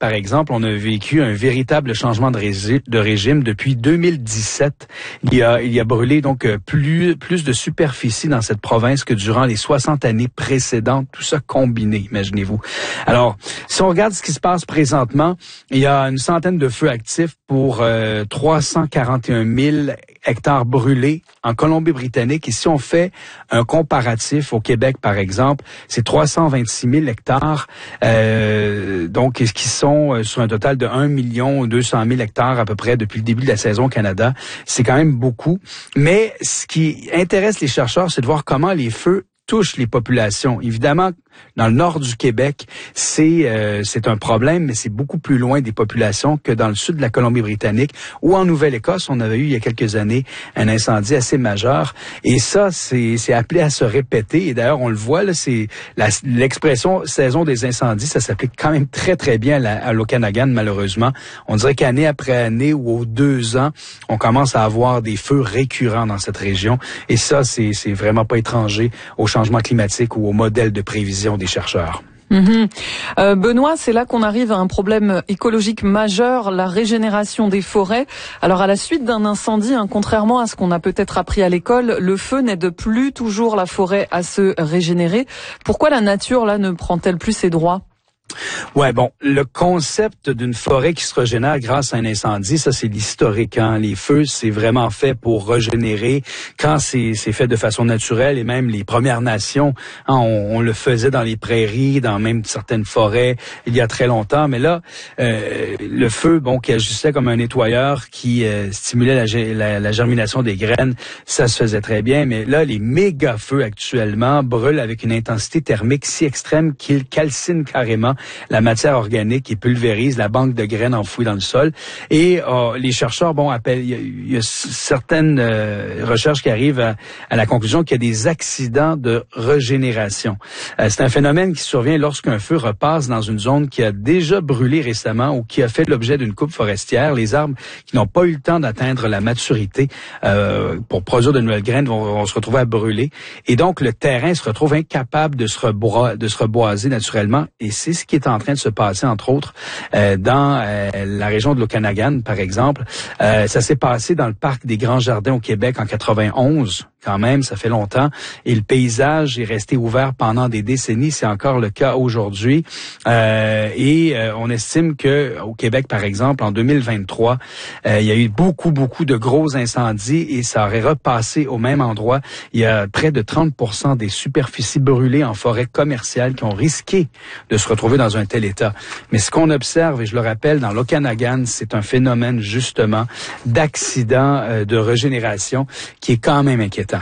par exemple, on a vécu un véritable changement de régime depuis 2017. Il a brûlé donc plus de superficie dans cette province que durant les 60 années précédentes, tout ça combiné, imaginez-vous. Alors, si on regarde ce qui se passe présentement, il y a une centaine de feux actifs pour 341 000 hectares brûlés en Colombie-Britannique. Et si on fait un comparatif au Québec, par exemple, c'est 326 000 hectares, donc qui sont sur un total de 1 200 000 hectares à peu près depuis le début de la saison au Canada. C'est quand même beaucoup. Mais ce qui intéresse les chercheurs, c'est de voir comment les feux touchent les populations. Évidemment, dans le nord du Québec, c'est un problème, mais c'est beaucoup plus loin des populations que dans le sud de la Colombie-Britannique ou en Nouvelle-Écosse. On avait eu il y a quelques années un incendie assez majeur. Et ça, c'est appelé à se répéter. Et d'ailleurs, on le voit, là, c'est l'expression saison des incendies, ça s'applique quand même très, très bien à l'Okanagan, malheureusement. On dirait qu'année après année ou aux 2 ans, on commence à avoir des feux récurrents dans cette région. Et ça, c'est vraiment pas étranger au changement climatique ou au modèle de prévision des chercheurs. Benoît, c'est là qu'on arrive à un problème écologique majeur, la régénération des forêts. Alors à la suite d'un incendie, contrairement à ce qu'on a peut-être appris à l'école, le feu n'aide plus toujours la forêt à se régénérer. Pourquoi la nature là ne prend-elle plus ses droits ? Ouais, bon, le concept d'une forêt qui se régénère grâce à un incendie, ça c'est l'historique. Hein? Les feux, c'est vraiment fait pour régénérer quand c'est fait de façon naturelle. Et même les Premières Nations, hein, on le faisait dans les prairies, dans même certaines forêts il y a très longtemps. Mais là, le feu, bon, qui agissait comme un nettoyeur, qui stimulait la germination des graines, ça se faisait très bien. Mais là, les méga feux actuellement brûlent avec une intensité thermique si extrême qu'ils calcinent carrément la matière organique et pulvérise la banque de graines enfouies dans le sol. Et les chercheurs, il y a certaines recherches qui arrivent à la conclusion qu'il y a des accidents de régénération. C'est un phénomène qui survient lorsqu'un feu repasse dans une zone qui a déjà brûlé récemment ou qui a fait l'objet d'une coupe forestière. Les arbres qui n'ont pas eu le temps d'atteindre la maturité pour produire de nouvelles graines vont se retrouver à brûler. Et donc, le terrain se retrouve incapable de se reboiser naturellement. Et c'est ce qui est en train de se passer, entre autres, dans la région de l'Okanagan, par exemple. Ça s'est passé dans le parc des Grands Jardins au Québec en 91. Quand même, ça fait longtemps. Et le paysage est resté ouvert pendant des décennies. C'est encore le cas aujourd'hui. On estime que au Québec, par exemple, en 2023, il y a eu beaucoup de gros incendies et ça aurait repassé au même endroit. Il y a près de 30% des superficies brûlées en forêt commerciale qui ont risqué de se retrouver dans un tel état. Mais ce qu'on observe, et je le rappelle, dans l'Okanagan, c'est un phénomène justement d'accident de régénération qui est quand même inquiétant.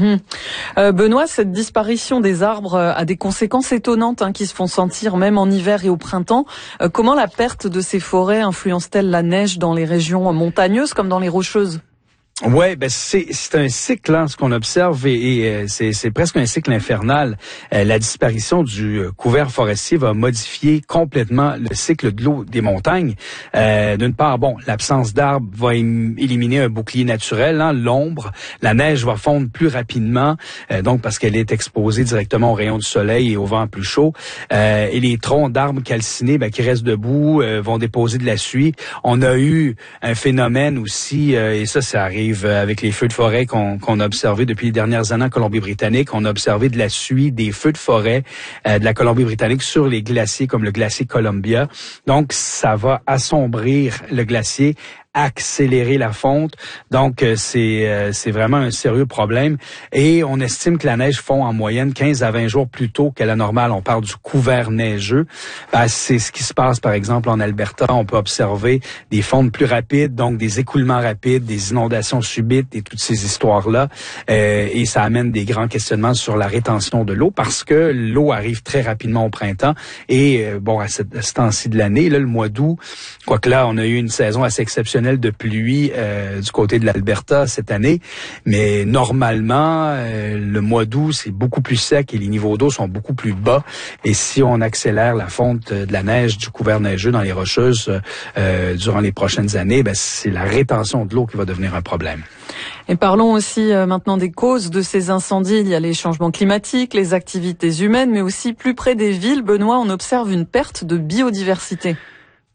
Benoît, cette disparition des arbres a des conséquences étonnantes qui se font sentir même en hiver et au printemps. Comment la perte de ces forêts influence-t-elle la neige dans les régions montagneuses comme dans les rocheuses ? Ouais, c'est un cycle, ce qu'on observe, et c'est presque un cycle infernal. La disparition du couvert forestier va modifier complètement le cycle de l'eau des montagnes. D'une part, l'absence d'arbres va éliminer un bouclier naturel, l'ombre. La neige va fondre plus rapidement, donc parce qu'elle est exposée directement aux rayons du soleil et au vent plus chaud. Et les troncs d'arbres calcinés, qui restent debout, vont déposer de la suie. On a eu un phénomène aussi, et ça arrive avec les feux de forêt qu'on a observés depuis les dernières années en Colombie-Britannique. On a observé de la suie, des feux de forêt de la Colombie-Britannique sur les glaciers comme le glacier Columbia. Donc, ça va assombrir le glacier, accélérer la fonte. Donc, c'est vraiment un sérieux problème. Et on estime que la neige fond en moyenne 15 à 20 jours plus tôt qu'à la normale. On parle du couvert neigeux. C'est ce qui se passe, par exemple, en Alberta. On peut observer des fontes plus rapides, donc des écoulements rapides, des inondations subites et toutes ces histoires-là. Et ça amène des grands questionnements sur la rétention de l'eau parce que l'eau arrive très rapidement au printemps. Et à ce temps-ci de l'année, là, le mois d'août, quoique là, on a eu une saison assez exceptionnelle de pluie du côté de l'Alberta cette année, mais normalement le mois d'août c'est beaucoup plus sec et les niveaux d'eau sont beaucoup plus bas, et si on accélère la fonte de la neige, du couvert neigeux dans les rocheuses durant les prochaines années, c'est la rétention de l'eau qui va devenir un problème. Et parlons aussi maintenant des causes de ces incendies. Il y a les changements climatiques, les activités humaines, mais aussi plus près des villes, Benoît, on observe une perte de biodiversité.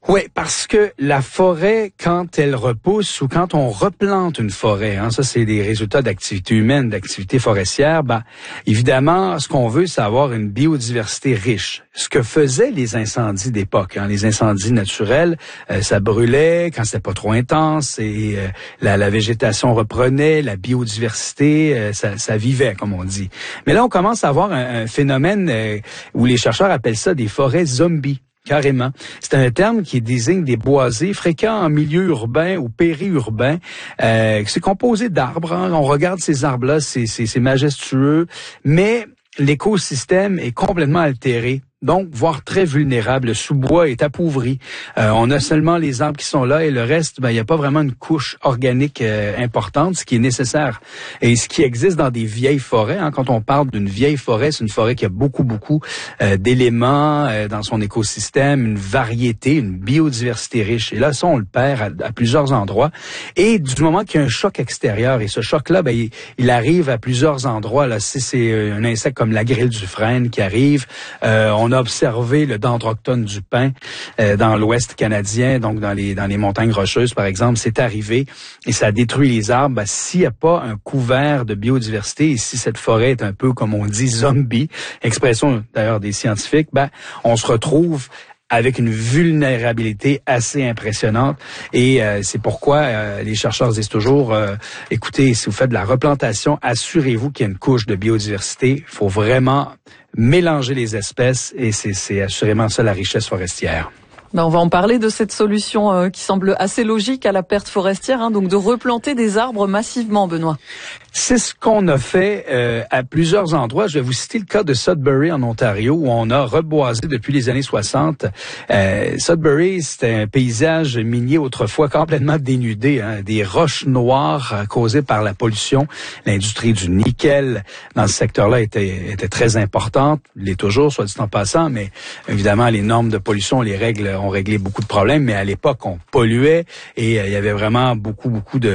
Oui, parce que la forêt, quand elle repousse ou quand on replante une forêt, ça c'est des résultats d'activités humaines, d'activités forestières, évidemment, ce qu'on veut, c'est avoir une biodiversité riche. Ce que faisaient les incendies d'époque, les incendies naturels, ça brûlait quand c'était pas trop intense et la végétation reprenait, la biodiversité, ça vivait, comme on dit. Mais là, on commence à avoir un phénomène où les chercheurs appellent ça des forêts zombies. Carrément. C'est un terme qui désigne des boisés fréquents en milieu urbain ou périurbain. C'est composé d'arbres. On regarde ces arbres-là, c'est majestueux, mais l'écosystème est complètement altéré. Donc, voire très vulnérable. Le sous-bois est appauvri. On a seulement les arbres qui sont là et le reste, il n'y a pas vraiment une couche organique importante, ce qui est nécessaire. Et ce qui existe dans des vieilles forêts, quand on parle d'une vieille forêt, c'est une forêt qui a beaucoup d'éléments dans son écosystème, une variété, une biodiversité riche. Et là, ça, on le perd à plusieurs endroits. Et du moment qu'il y a un choc extérieur, et ce choc-là, il arrive à plusieurs endroits. Là, si c'est un insecte comme la grille du frêne qui arrive, on a observé le dendroctone du pin dans l'ouest canadien, donc dans les montagnes rocheuses, par exemple, c'est arrivé et ça détruit les arbres. S'il n'y a pas un couvert de biodiversité et si cette forêt est un peu, comme on dit, zombie, expression d'ailleurs des scientifiques, on se retrouve avec une vulnérabilité assez impressionnante. Et c'est pourquoi les chercheurs disent toujours, écoutez, si vous faites de la replantation, assurez-vous qu'il y a une couche de biodiversité. Il faut vraiment mélanger les espèces et c'est assurément ça la richesse forestière. On va en parler de cette solution qui semble assez logique à la perte forestière, donc de replanter des arbres massivement, Benoît. C'est ce qu'on a fait à plusieurs endroits. Je vais vous citer le cas de Sudbury en Ontario, où on a reboisé depuis les années 60. Sudbury, c'était un paysage minier autrefois complètement dénudé, des roches noires causées par la pollution. L'industrie du nickel dans ce secteur-là était très importante. Il est toujours, soit dit en passant, mais évidemment, les normes de pollution, les règles ont réglé beaucoup de problèmes, mais à l'époque, on polluait et il y avait vraiment beaucoup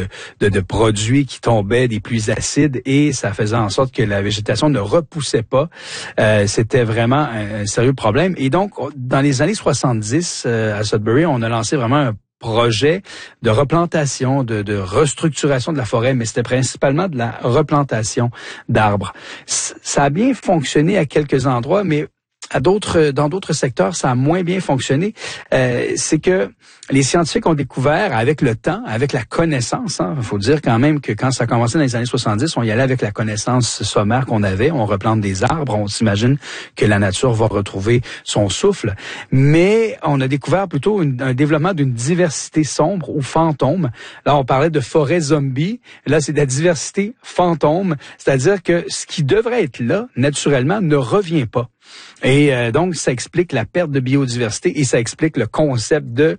de produits qui tombaient, des pluies acides, et ça faisait en sorte que la végétation ne repoussait pas. C'était vraiment un sérieux problème. Et donc, dans les années 70, à Sudbury, on a lancé vraiment un projet de replantation, de restructuration de la forêt, mais c'était principalement de la replantation d'arbres. Ça a bien fonctionné à quelques endroits, mais dans d'autres secteurs, ça a moins bien fonctionné. C'est que les scientifiques ont découvert avec le temps, avec la connaissance, il faut dire quand même que quand ça a commencé dans les années 70, on y allait avec la connaissance sommaire qu'on avait, on replante des arbres, on s'imagine que la nature va retrouver son souffle, mais on a découvert plutôt un développement d'une diversité sombre ou fantôme. Là, on parlait de forêt zombie, là c'est de la diversité fantôme, c'est-à-dire que ce qui devrait être là, naturellement, ne revient pas. Et donc, ça explique la perte de biodiversité et ça explique le concept de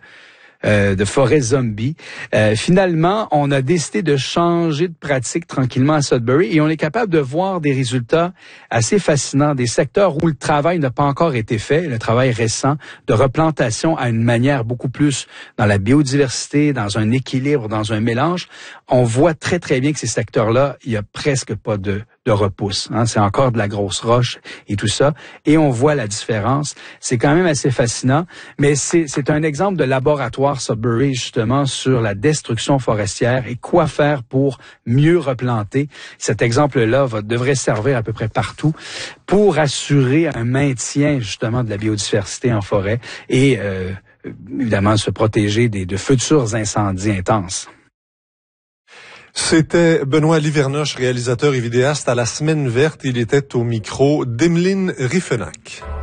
forêt zombie. Finalement, on a décidé de changer de pratique tranquillement à Sudbury et on est capable de voir des résultats assez fascinants, des secteurs où le travail n'a pas encore été fait, le travail récent de replantation à une manière beaucoup plus dans la biodiversité, dans un équilibre, dans un mélange. On voit très très bien que ces secteurs-là, il y a presque pas de repousse. C'est encore de la grosse roche et tout ça. Et on voit la différence. C'est quand même assez fascinant. Mais c'est un exemple de laboratoire Sudbury, justement, sur la destruction forestière et quoi faire pour mieux replanter. Cet exemple-là devrait servir à peu près partout pour assurer un maintien, justement, de la biodiversité en forêt et, évidemment, se protéger de futurs incendies intenses. C'était Benoît Livernoche, réalisateur et vidéaste à La Semaine Verte. Il était au micro d'Emeline Riffenac.